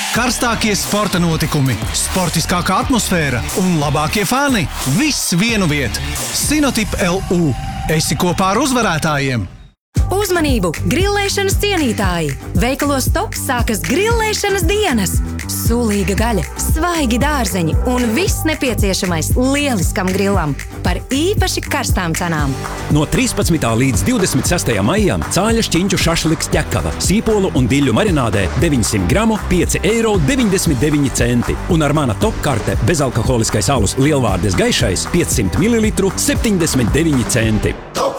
Karstākie sporta notikumi, sportiskākā atmosfēra un labākie fani. Viss vienu vietu. Sinotip LU. Esi kopā ar uzvarētājiem. Uzmanību! Grillēšanas cienītāji! Veikalos Top sākas grillēšanas dienas! Sulīga gaļa, svaigi dārzeņi un viss nepieciešamais lieliskam grillam par īpaši karstām cenām. No 13. līdz 26. maijam cāļa šķiņķu šašliks ķekava, sīpolu un diļu marinādē 900 gramu 5,99 €. Un ar mana Top karte bezalkoholiskais alus Lielvārdes gaišais 500 ml 79 centi. Top!